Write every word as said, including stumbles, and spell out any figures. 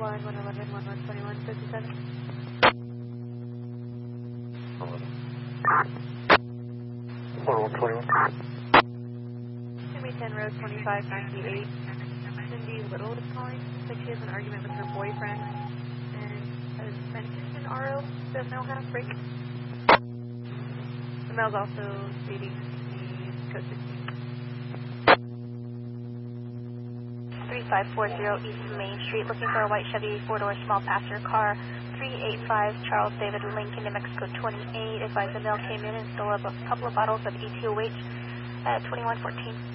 one, one eleven, one one twenty-one, fifty-seven. one one twenty-one. Jimmy ten Road, twenty-five ninety-eight. Cindy Little is calling. Looks like she has an argument with her boyfriend and has mentioned an R O the mail half break. The mail's also stating the code sixteen. thirty-five forty East Main Street, looking for a white Chevy four-door small passenger car, three eight five Charles David Lincoln, New Mexico twenty-eight. Advised the mail came in and stole up a couple of bottles of E T O H at twenty-one fourteen.